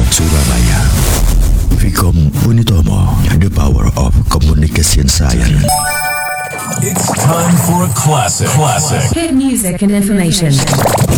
Surabaya. Vicom Unitomo, the power of communication science. It's time for a classic. Hit music and information.